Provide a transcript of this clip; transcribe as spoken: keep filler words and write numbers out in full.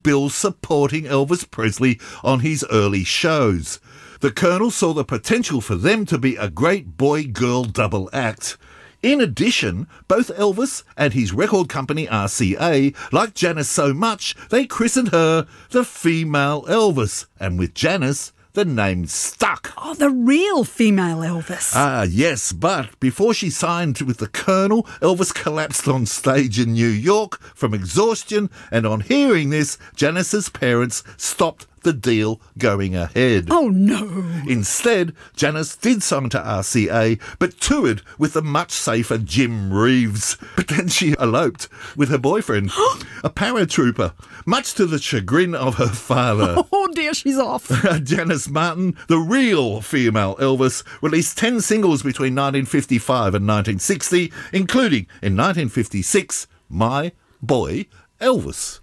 bills supporting Elvis Presley on his early shows. The Colonel saw the potential for them to be a great boy-girl double act. In addition, both Elvis and his record company R C A liked Janis so much they christened her the Female Elvis, and with Janis, the name stuck. Oh, the real female Elvis. Ah, yes, but before she signed with the Colonel, Elvis collapsed on stage in New York from exhaustion, and on hearing this, Janis's parents stopped the deal going ahead. Oh, no. Instead, Janis did sign to R C A, but toured with the much safer Jim Reeves. But then she eloped with her boyfriend, a paratrooper, much to the chagrin of her father. Oh, dear, she's off. Janis Martin, the real female Elvis, released ten singles between nineteen fifty-five and nineteen sixty, including, in nineteen fifty-six, My Boy Elvis.